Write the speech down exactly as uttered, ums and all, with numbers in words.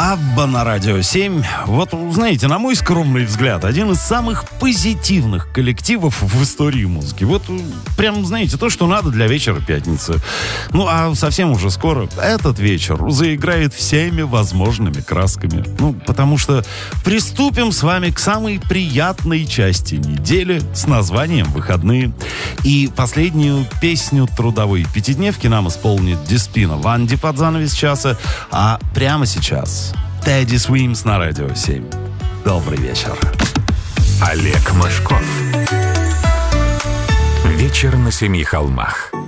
Абба на Радио семь. Вот, знаете, на мой скромный взгляд, один из самых позитивных коллективов в истории музыки. Вот прям, знаете, то, что надо для вечера пятницы. Ну, а совсем уже скоро этот вечер заиграет всеми возможными красками. Ну, потому что приступим с вами к самой приятной части недели с названием «Выходные». И последнюю песню трудовой пятидневки нам исполнит Диспино Ванди под занавес часа. А прямо сейчас Тедди Свимс на Радио семь. Добрый вечер. Олег Мошков. Вечер на семи холмах.